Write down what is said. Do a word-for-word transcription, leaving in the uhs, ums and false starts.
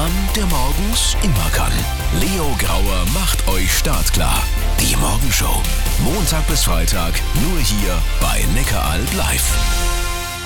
Mann, der morgens immer kann. Leo Grauer macht euch startklar. Die Morgenshow. Montag bis Freitag nur hier bei Neckaralb live.